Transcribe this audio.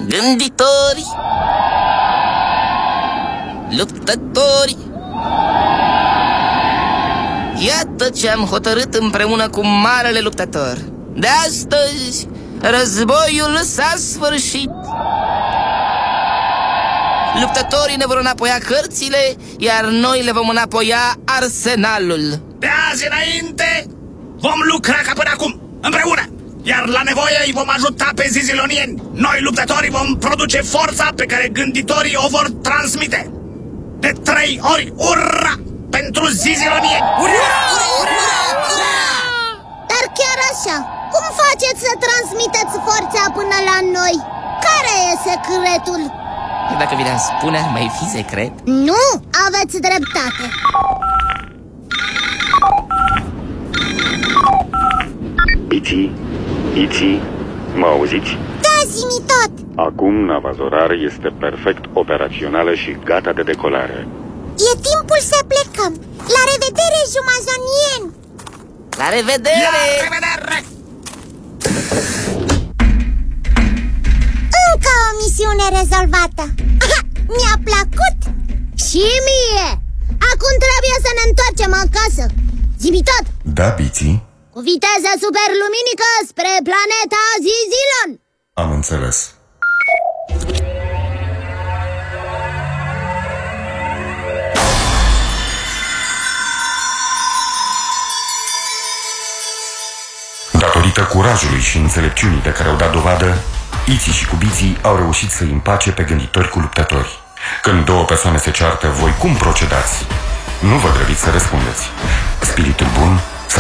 Gânditori, luptători, iată ce am hotărât împreună cu marele luptător. De astăzi, războiul s-a sfârșit. Luptătorii ne vor înapoia cărțile, iar noi le vom înapoia arsenalul. De azi înainte vom lucra ca până acum, împreună. Iar la nevoie îi vom ajuta pe zizilonieni. Noi, luptătorii, vom produce forța pe care gânditorii o vor transmite. De 3 ori, ura! Pentru zizilonieni! Ura! Ura! Ura! Dar chiar așa, cum faceți să transmiteți forța până la noi? Care e secretul? Dacă vi le-am spune, ar mai fi secret? Nu, aveți dreptate. Iți, mă auziți? Da, zi-mi tot. Acum nava Zorar este perfect operațională și gata de decolare. E timpul să plecăm. La revedere, jumazonieni! La revedere! La revedere! Încă o misiune rezolvată. Aha, mi-a plăcut. Și mie. Acum trebuie să ne întoarcem acasă. Zi-mi tot. Da, Biții? Cu viteză superluminică spre planeta Zizilon. Am înțeles. Datorită curajului și înțelepciunii de care au dat dovadă, Iții și Cubiții au reușit să îi împace pe gânditori cu luptători. Când două persoane se ceartă, voi cum procedați? Nu vă grăbiți să răspundeți. Spiritul bun